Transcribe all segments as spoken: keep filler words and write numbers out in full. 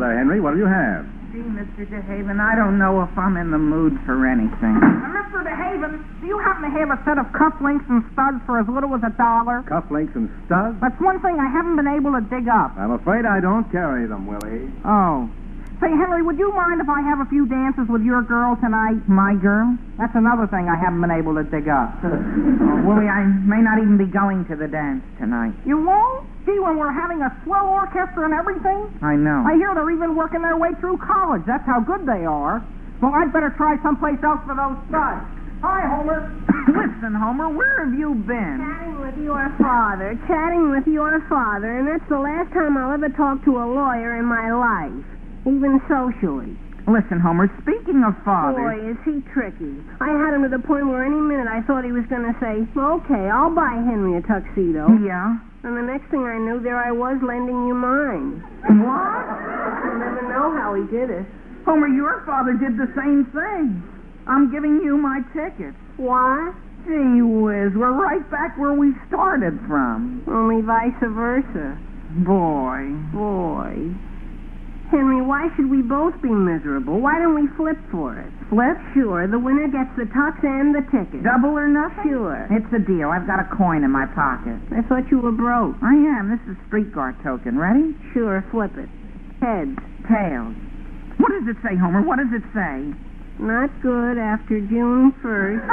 there, Henry. What'll you have? Gee, Mister DeHaven, I don't know if I'm in the mood for anything. Mister DeHaven, do you happen to have a set of cufflinks and studs for as little as a dollar? Cufflinks and studs? That's one thing I haven't been able to dig up. I'm afraid I don't carry them, Willie. Oh. Say, Henry, would you mind if I have a few dances with your girl tonight? My girl? That's another thing I haven't been able to dig up. Oh, Willie, I may not even be going to the dance tonight. You won't? Gee, when we're having a swell orchestra and everything? I know. I hear they're even working their way through college. That's how good they are. Well, I'd better try someplace else for those studs. Hi, Homer. Listen, Homer, where have you been? Chatting with your father. Chatting with your father. And that's the last time I'll ever talk to a lawyer in my life. Even socially. Listen, Homer, speaking of father... Boy, is he tricky. I had him to the point where any minute I thought he was going to say, okay, I'll buy Henry a tuxedo. Yeah? And the next thing I knew, there I was lending you mine. What? You'll never know how he did it. Homer, your father did the same thing. I'm giving you my tickets. What? Gee whiz, we're right back where we started from. Only vice versa. Boy. Boy. Henry, why should we both be miserable? Why don't we flip for it? Flip? Sure, the winner gets the tux and the ticket. Double or nothing? Sure. It's a deal. I've got a coin in my pocket. I thought you were broke. I am. This is streetcar token. Ready? Sure, flip it. Heads. Tails. What does it say, Homer? What does it say? Not good after June first.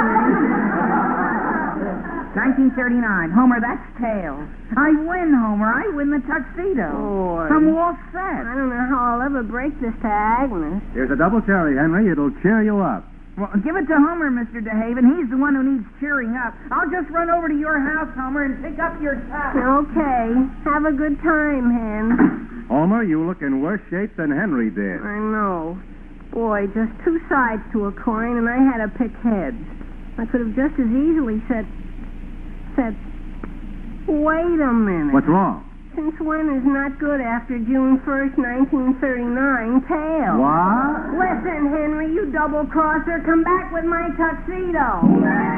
nineteen thirty-nine. Homer, that's tails. I win, Homer. I win the tuxedo. Boy. I'm all set. I don't know how I'll ever break this to Agnes. Here's a double cherry, Henry. It'll cheer you up. Well, give it to Homer, Mister DeHaven. He's the one who needs cheering up. I'll just run over to your house, Homer, and pick up your tux. Okay. Have a good time, Hen. Homer, you look in worse shape than Henry did. I know. Boy, just two sides to a coin, and I had to pick heads. I could have just as easily said... said... Wait a minute. What's wrong? Since when is not good after June first, nineteen thirty-nine? Tails. What? Listen, Henry, you double-crosser, come back with my tuxedo.